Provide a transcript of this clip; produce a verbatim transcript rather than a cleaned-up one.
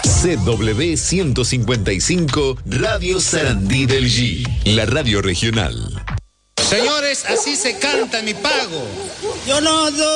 C W ciento cincuenta y cinco, Radio Sarandí del G, la radio regional. Señores, así se canta mi pago. Yo no doy.